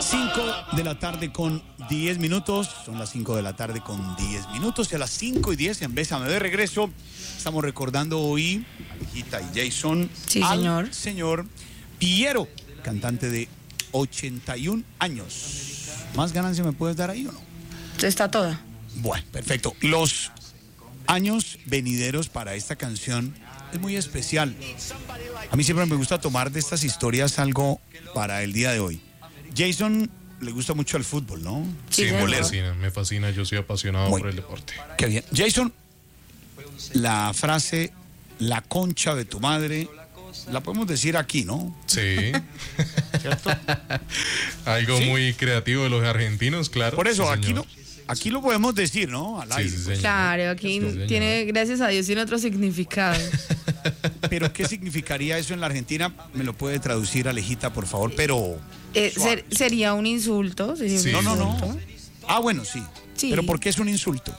5:10 Son las 5:10 y a las 5:10 en Bésame de regreso. Estamos recordando hoy, Alejita y Jason, sí, al señor Piero, cantante de 81 años. ¿Más ganancia me puedes dar ahí o no? Está toda. Bueno, perfecto. Los años venideros para esta canción es muy especial. A mí siempre me gusta tomar de estas historias algo para el día de hoy. Jason le gusta mucho el fútbol, ¿no? Sí, me fascina, yo soy apasionado por el deporte. Qué bien. Jason, la frase, la concha de tu madre, la podemos decir aquí, ¿no? Sí. ¿Cierto? Algo ¿Sí? muy creativo de los argentinos, claro. Por eso, sí, aquí lo podemos decir, ¿no? Al aire. Sí, Pues. Claro, aquí Sí, tiene, gracias a Dios, tiene otro significado. Pero, ¿qué significaría eso en la Argentina? ¿Me lo puede traducir, Alejita, por favor? Pero... Sería un insulto. Sería un Sí. No. insulto. Ah, bueno, sí. Sí. Pero ¿por qué es un insulto?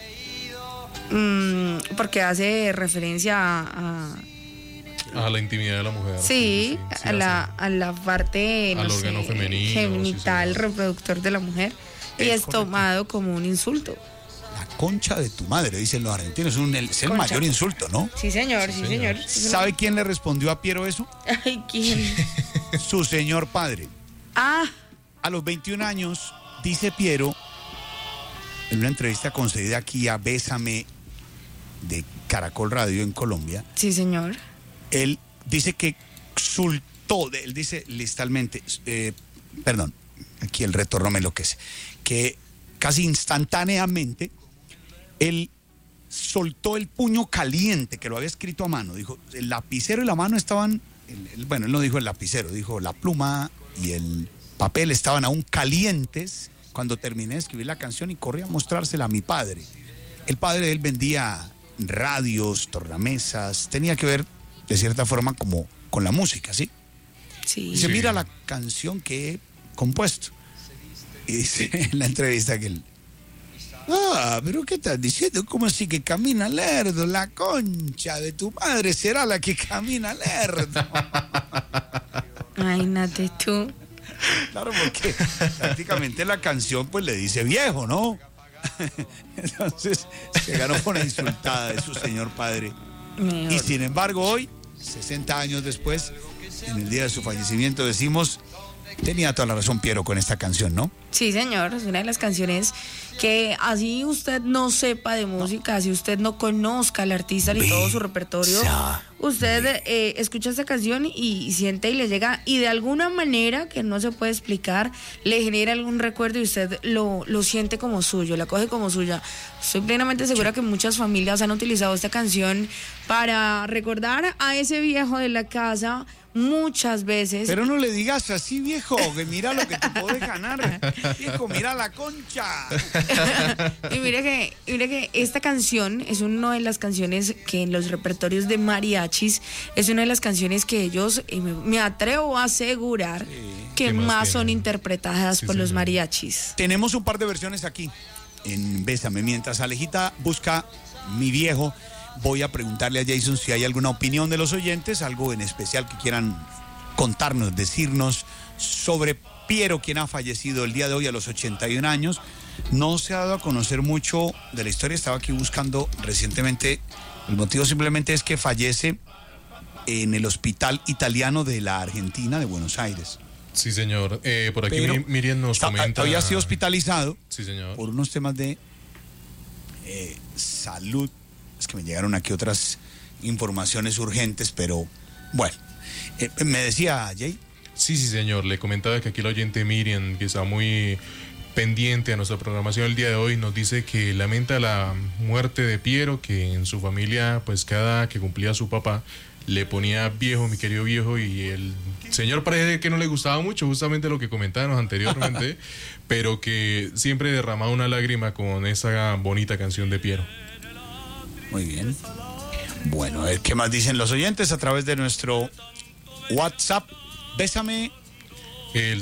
Porque hace referencia a la intimidad de la mujer. sí, a la parte, no al sé, órgano femenino, genital, sí, reproductor de la mujer. Y Es es correcto. tomado como un insulto. La concha de tu madre, dicen los argentinos. Es el Concha. mayor insulto, ¿no? Sí, señor, sí, señor. ¿Sabe quién le respondió a Piero eso? Ay, ¿quién? Su señor padre. Ah, A los 21 años, dice Piero, en una entrevista concedida aquí a Bésame de Caracol Radio en Colombia, sí, señor. él dice que soltó, él dice listalmente, perdón, aquí el retorno me enloquece, que casi instantáneamente él soltó el puño caliente que lo había escrito a mano. Dijo, el lapicero y la mano estaban, bueno, él no dijo el lapicero, dijo la pluma y el papel estaban aún calientes cuando terminé de escribir la canción y corrí a mostrársela a mi padre. El padre de él vendía radios, tornamesas, tenía que ver de cierta forma como con la música, ¿sí? Sí. Dice, Sí. mira la canción que he compuesto. Y dice en la entrevista que él, pero ¿qué estás diciendo? ¿Cómo así que camina lerdo? La concha de tu madre será la que camina lerdo. Ay, Nate, tú. Claro, porque prácticamente la canción pues le dice viejo, ¿no? Entonces se ganó con la insultada de su señor padre. Mejor. Y sin embargo hoy, 60 años después, en el día de su fallecimiento, decimos, tenía toda la razón Piero con esta canción, ¿no? Sí, señor, es una de las canciones que así usted no sepa de música, así usted no conozca al artista ni todo su repertorio, usted escucha esta canción y siente y le llega, y de alguna manera que no se puede explicar, le genera algún recuerdo y usted lo siente como suyo, la coge como suya. Estoy plenamente segura que muchas familias han utilizado esta canción para recordar a ese viejo de la casa muchas veces. Pero no le digas así, viejo, que mira lo que te podés ganar. Viejo, mira la concha. Y mire que esta canción es una de las canciones que en los repertorios de mariachis es una de las canciones que ellos, me atrevo a asegurar, que ¿Qué más más son tienen? interpretadas Sí, por los señor. mariachis. Tenemos un par de versiones aquí en Bésame. Mientras Alejita busca Mi Viejo, voy a preguntarle a Jason si hay alguna opinión de los oyentes, algo en especial que quieran contarnos, decirnos sobre Piero, quien ha fallecido el día de hoy a los 81 años. No se ha dado a conocer mucho de la historia, estaba aquí buscando recientemente. El motivo simplemente es que fallece en el hospital italiano de la Argentina, de Buenos Aires. Sí, señor. Por aquí Pero Miriam nos comenta. había sido hospitalizado Sí, señor. por unos temas de salud. Es que me llegaron aquí otras informaciones urgentes, pero bueno, me decía Jay. Sí, señor. Le comentaba que aquí la oyente Miriam, que está muy pendiente a nuestra programación el día de hoy, nos dice que lamenta la muerte de Piero, que en su familia, pues cada que cumplía su papá, le ponía viejo, mi querido viejo, y el señor parece que no le gustaba mucho, justamente lo que comentábamos anteriormente, pero que siempre derramaba una lágrima con esa bonita canción de Piero. Muy bien. Bueno, a ver qué más dicen los oyentes a través de nuestro WhatsApp. Bésame El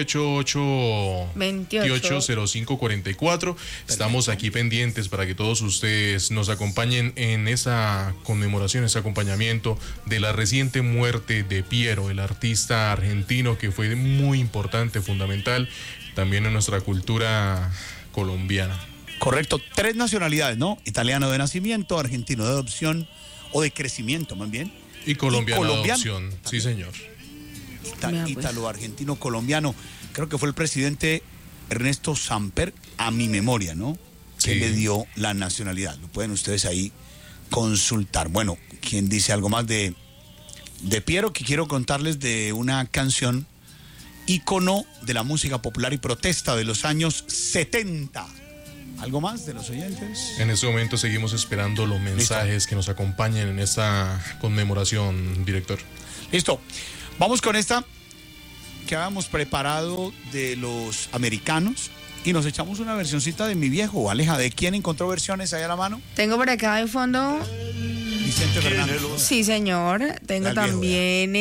318-828-0544. Estamos aquí pendientes para que todos ustedes nos acompañen en esa conmemoración, ese acompañamiento de la reciente muerte de Piero, el artista argentino que fue muy importante, fundamental también en nuestra cultura colombiana. Correcto, 3 nacionalidades, ¿no? Italiano de nacimiento, argentino de adopción o de crecimiento más bien. Y colombiano de adopción, sí señor. Ítalo, argentino, colombiano. Creo que fue el presidente Ernesto Samper, a mi memoria, ¿no? Que le dio la nacionalidad. Lo pueden ustedes ahí consultar. Bueno, ¿quién dice algo más de Piero? Que quiero contarles de una canción ícono de la música popular y protesta de los años 70. ¿Algo más de los oyentes? En este momento seguimos esperando los mensajes que nos acompañen en esta conmemoración, director. Listo. Vamos con esta que habíamos preparado de los americanos y nos echamos una versioncita de Mi Viejo. Aleja, ¿de quién encontró versiones ahí a la mano? Tengo por acá de fondo Vicente Fernández. Sí, señor. Tengo también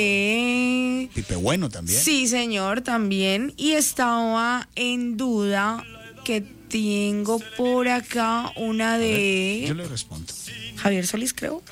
Pipe Bueno también. Sí, señor, también. Y estaba en duda que tengo por acá una de... Yo le respondo. Javier Solís, creo.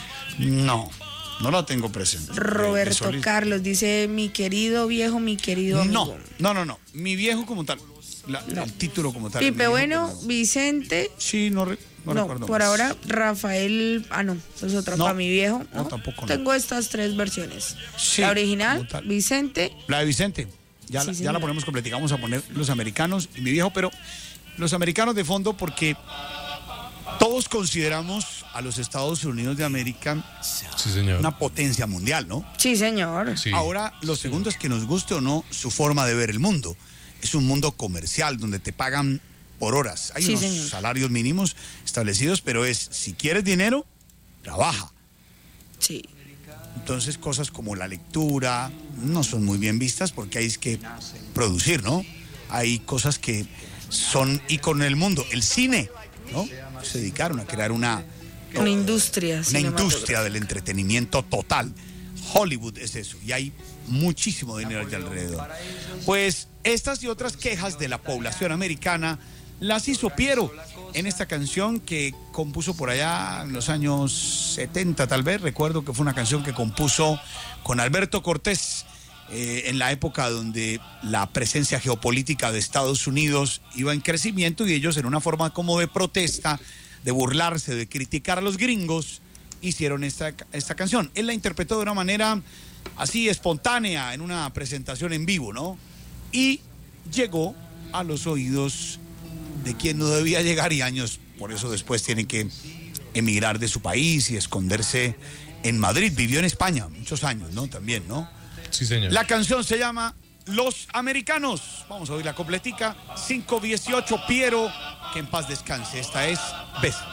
No la tengo presente. Roberto Carlos dice: mi querido viejo, mi querido amigo. No. Mi viejo como tal. El título como tal. Pipe Bueno, Vicente. Sí, no recuerdo. Por ahora, Rafael. No, eso es otra. Para mi viejo. No, tampoco. Tengo estas 3 versiones. Sí, la original, Vicente. La de Vicente. Ya la ponemos completica. Vamos a poner los americanos y Mi Viejo, pero los americanos de fondo porque todos consideramos a los Estados Unidos de América una potencia mundial, ¿no? Sí, señor. Sí. Ahora, lo segundo es que nos guste o no su forma de ver el mundo. Es un mundo comercial donde te pagan por horas. Hay unos salarios mínimos establecidos, pero si quieres dinero, trabaja. Sí. Entonces, cosas como la lectura no son muy bien vistas porque hay que producir, ¿no? Hay cosas que son ícono en el mundo. El cine, ¿no? Se dedicaron a crear una industria. Una industria del entretenimiento total. Hollywood es eso. Y hay muchísimo dinero allá alrededor. Pues estas y otras quejas de la población americana las hizo Piero en esta canción que compuso por allá en los años 70 tal vez. Recuerdo que fue una canción que compuso con Alberto Cortés en la época donde la presencia geopolítica de Estados Unidos iba en crecimiento y ellos en una forma como de protesta, de burlarse, de criticar a los gringos, hicieron esta canción. Él la interpretó de una manera así espontánea en una presentación en vivo, ¿no? Y llegó a los oídos de quien no debía llegar y años, por eso después tiene que emigrar de su país y esconderse en Madrid. Vivió en España muchos años, ¿no? También, ¿no? Sí, señor. La canción se llama Los Americanos. Vamos a oír la completica. 5:18, Piero, que en paz descanse. Esta es Besa.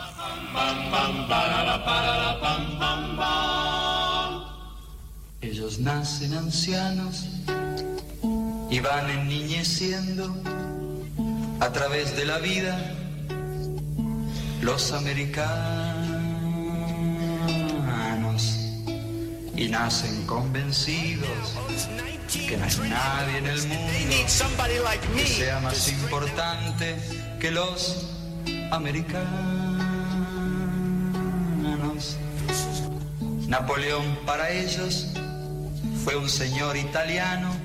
Ellos nacen ancianos y van enniñeciendo a través de la vida. Los americanos, y nacen convencidos que no hay nadie en el mundo que sea más importante que los americanos. Napoleón para ellos fue un señor italiano